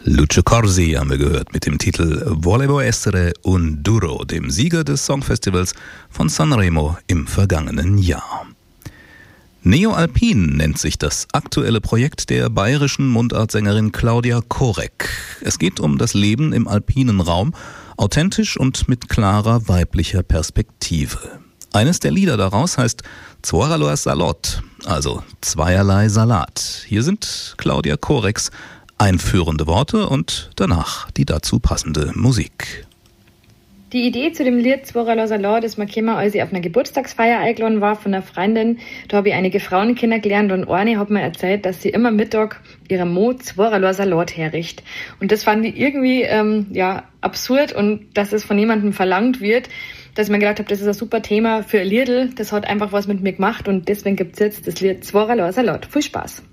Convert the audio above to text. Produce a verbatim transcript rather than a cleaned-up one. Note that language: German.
Lucio Corsi haben wir gehört mit dem Titel Volevo essere un duro, dem Sieger des Songfestivals von Sanremo im vergangenen Jahr. Neo-Alpin nennt sich das aktuelle Projekt der bayerischen Mundartsängerin Claudia Korek. Es geht um das Leben im alpinen Raum, authentisch und mit klarer weiblicher Perspektive. Eines der Lieder daraus heißt Zworalor Salot, also zweierlei Salat. Hier sind Claudia Koreks einführende Worte und danach die dazu passende Musik. Die Idee zu dem Lied Zworalor Salot ist mir gekommen, als ich auf einer Geburtstagsfeier eingeladen war von einer Freundin. Da habe ich einige Frauen kennengelernt und eine hat mir erzählt, dass sie immer Mittag ihrer Mo Zworalor Salot herricht. Und das fand ich irgendwie ähm, ja absurd und dass es von jemandem verlangt wird, dass ich mir gedacht habe, das ist ein super Thema für ein Liedl. Das hat einfach was mit mir gemacht und deswegen gibt es jetzt das Lied Zworalor Salot. Viel Spaß!